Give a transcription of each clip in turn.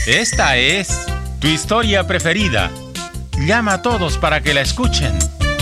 Esta es tu historia preferida. Llama a todos para que la escuchen.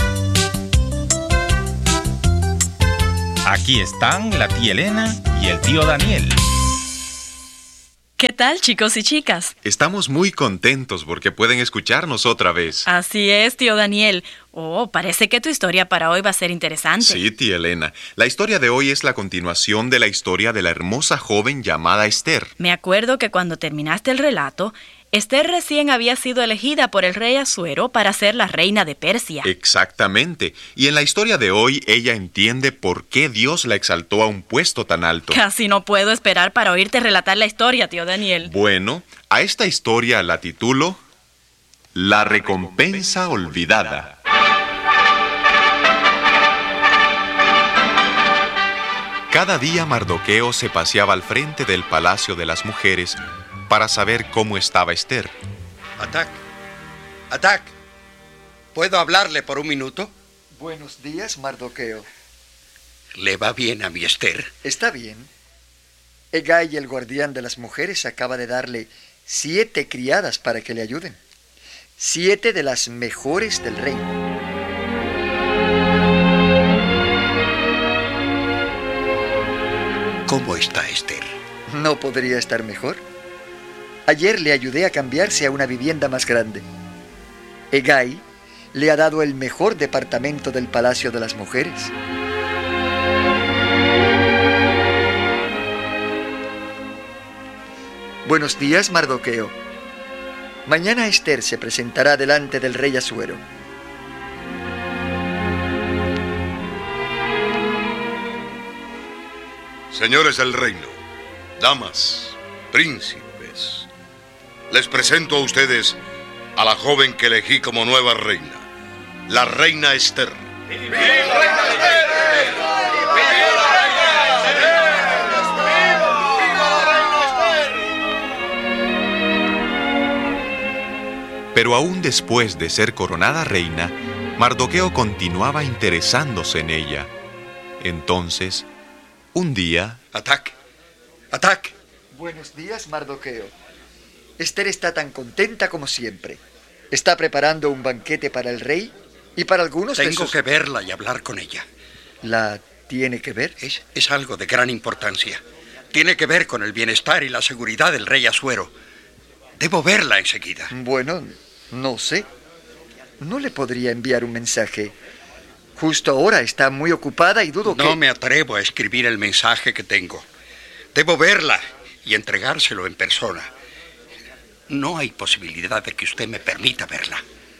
Aquí están la tía Elena y el tío Daniel. ¿Qué tal, chicos y chicas? Estamos muy contentos porque pueden escucharnos otra vez. Así es, tío Daniel. Oh, parece que tu historia para hoy va a ser interesante. Sí, tía Elena. La historia de hoy es la continuación de la historia de la hermosa joven llamada Esther. Me acuerdo que cuando terminaste el relato, Esther recién había sido elegida por el rey Asuero para ser la reina de Persia. Exactamente. Y en la historia de hoy, ella entiende por qué Dios la exaltó a un puesto tan alto. Casi no puedo esperar para oírte relatar la historia, tío Daniel. Bueno, a esta historia la titulo La recompensa olvidada. Cada día Mardoqueo se paseaba al frente del palacio de las mujeres para saber cómo estaba Esther. Atac, ¿puedo hablarle por un minuto? Buenos días, Mardoqueo. ¿Le va bien a mi Esther? Está bien. Hegai, el guardián de las mujeres, acaba de darle 7 criadas para que le ayuden. 7 de las mejores del reino. ¿Cómo está Esther? ¿No podría estar mejor? Ayer le ayudé a cambiarse a una vivienda más grande. Hegai le ha dado el mejor departamento del Palacio de las Mujeres. Buenos días, Mardoqueo. Mañana Esther se presentará delante del rey Asuero. Señores del reino, damas, príncipes, les presento a ustedes a la joven que elegí como nueva reina, la reina Esther. ¡Viva la reina Esther! Pero aún después de ser coronada reina, Mardoqueo continuaba interesándose en ella. Entonces, un día... ¡Atac! Buenos días, Mardoqueo. Esther está tan contenta como siempre. Está preparando un banquete para el rey y para algunos de sus... Tengo que verla y hablar con ella. ¿La tiene que ver? Es algo de gran importancia. Tiene que ver con el bienestar y la seguridad del rey Asuero. Debo verla enseguida. Bueno, no sé. ¿No le podría enviar un mensaje? Justo ahora está muy ocupada y dudo que... No me atrevo a escribir el mensaje que tengo. Debo verla y entregárselo en persona. No hay posibilidad de que usted me permita verla.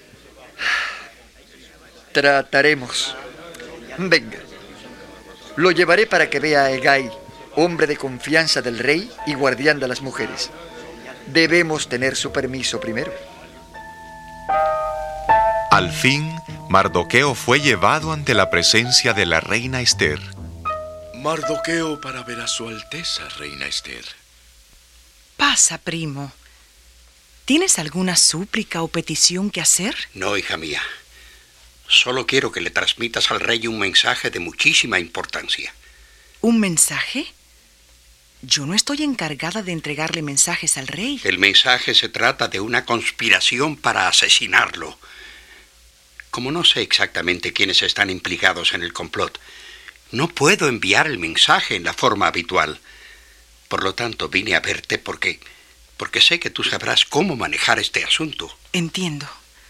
Trataremos. Venga. Lo llevaré para que vea a Hegai, hombre de confianza del rey y guardián de las mujeres. Debemos tener su permiso primero. Al fin, Mardoqueo fue llevado ante la presencia de la reina Esther. Mardoqueo para ver a su Alteza, reina Esther. Pasa, primo. ¿Tienes alguna súplica o petición que hacer? No, hija mía. Solo quiero que le transmitas al rey un mensaje de muchísima importancia. ¿Un mensaje? Yo no estoy encargada de entregarle mensajes al rey. El mensaje se trata de una conspiración para asesinarlo. Como no sé exactamente quiénes están implicados en el complot, no puedo enviar el mensaje en la forma habitual. Por lo tanto, vine a verte porque sé que tú sabrás cómo manejar este asunto. Entiendo.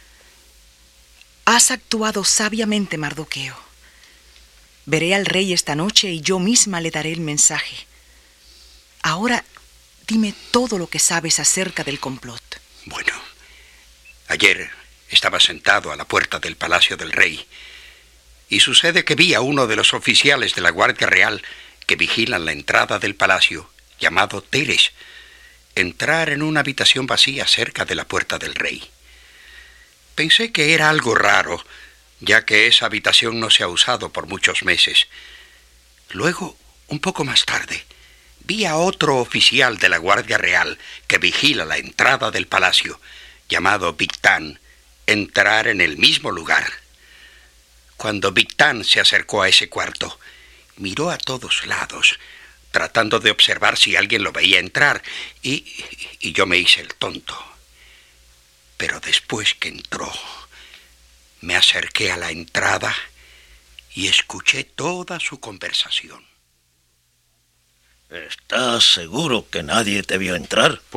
Has actuado sabiamente, Mardoqueo. Veré al rey esta noche y yo misma le daré el mensaje. Ahora, dime todo lo que sabes acerca del complot. Bueno, ayer estaba sentado a la puerta del palacio del rey y sucede que vi a uno de los oficiales de la Guardia Real que vigilan la entrada del palacio, llamado Teres, entrar en una habitación vacía cerca de la puerta del rey. Pensé que era algo raro, ya que esa habitación no se ha usado por muchos meses. Luego, un poco más tarde, vi a otro oficial de la Guardia Real que vigila la entrada del palacio, llamado Victán, entrar en el mismo lugar. Cuando Victán se acercó a ese cuarto, miró a todos lados tratando de observar si alguien lo veía entrar, y yo me hice el tonto. Pero después que entró, me acerqué a la entrada y escuché toda su conversación. ¿Estás seguro que nadie te vio entrar?